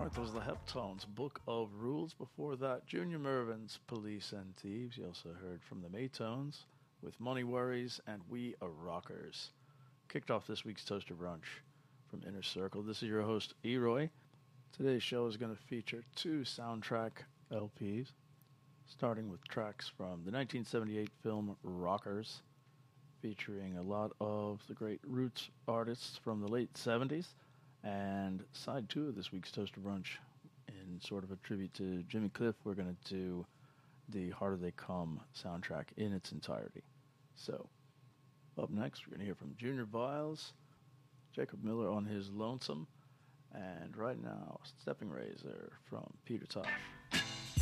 Alright, those are the Heptones, Book of Rules. Before that, Junior Mervin's Police and Thieves. You also heard from the Maytones with Money Worries and We Are Rockers. Kicked off this week's Toaster Brunch from Inner Circle. This is your host, Eroy. Today's show is going to feature two soundtrack LPs, starting with tracks from the 1978 film Rockers, featuring a lot of the great roots artists from the late 70s. And side two of this week's Toaster Brunch, in sort of a tribute to Jimmy Cliff, we're going to do the Harder They Come soundtrack in its entirety. So, up next, we're going to hear from Junior Viles, Jacob Miller on his Lonesome, and right now, Stepping Razor from Peter Tosh.